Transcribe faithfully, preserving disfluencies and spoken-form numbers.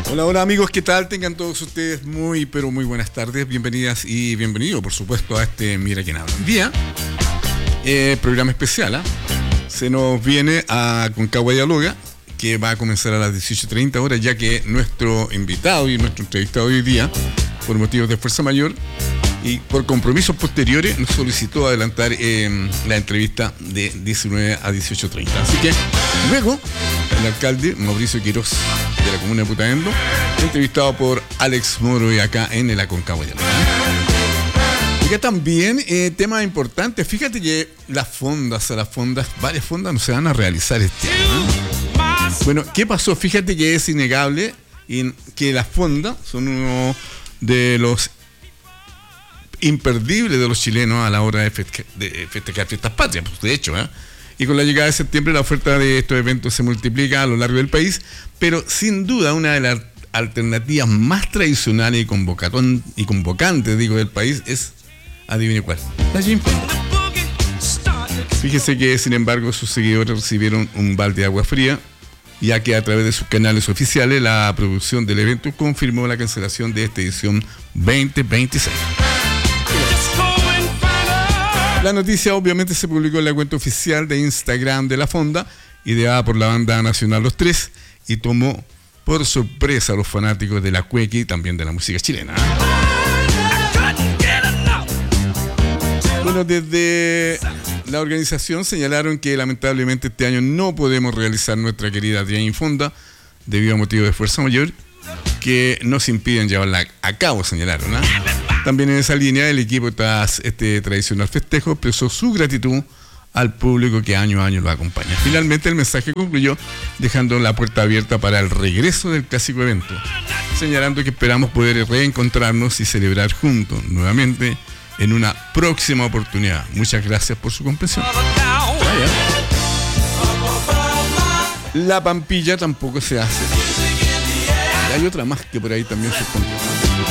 Hola, hola amigos, ¿qué tal? Tengan todos ustedes muy, pero muy buenas tardes, bienvenidas y bienvenidos, por supuesto, a este Mira Quién Habla. Un día, eh, programa especial, ¿eh? Se nos viene a Concagua Dialoga, que va a comenzar a las dieciocho treinta horas, ya que nuestro invitado y nuestro entrevistado hoy día, por motivos de fuerza mayor y por compromisos posteriores, nos solicitó adelantar eh, la entrevista de diecinueve a dieciocho treinta. Así que luego, el alcalde Mauricio Quiroz, de la comuna de Putaendo, entrevistado por Alex Moro y acá en el Aconcagua Dialoga. Y acá también, eh, temas importantes. Fíjate que las fondas, a las fondas, varias fondas no se van a realizar este año, ¿eh? Bueno, ¿qué pasó? Fíjate que es innegable y que las fondas son uno de los imperdibles de los chilenos a la hora de, feste- de festejar fiestas patrias, pues de hecho, ¿eh? Y con la llegada de septiembre la oferta de estos eventos se multiplica a lo largo del país, pero sin duda una de las alternativas más tradicionales y, convocatón- y convocantes, digo, del país es, adivine cuál, la Gin Fonda. Fíjese que, sin embargo, sus seguidores recibieron un balde de agua fría, ya que a través de sus canales oficiales la producción del evento confirmó la cancelación de esta edición veinte veintiséis. La noticia obviamente se publicó en la cuenta oficial de Instagram de la fonda, ideada por la banda nacional Los Tres, y tomó por sorpresa a los fanáticos de la cueca y también de la música chilena. Bueno, desde la organización señalaron que lamentablemente este año no podemos realizar nuestra querida Jane Fonda debido a motivos de fuerza mayor que nos impiden llevarla a cabo, señalaron, ¿eh? También en esa línea, el equipo, tras este tradicional festejo, expresó su gratitud al público que año a año lo acompaña. Finalmente, el mensaje concluyó dejando la puerta abierta para el regreso del clásico evento, señalando que esperamos poder reencontrarnos y celebrar juntos nuevamente en una próxima oportunidad. Muchas gracias por su comprensión. Vaya. La Pampilla tampoco se hace. Y hay otra más que por ahí también se esconde.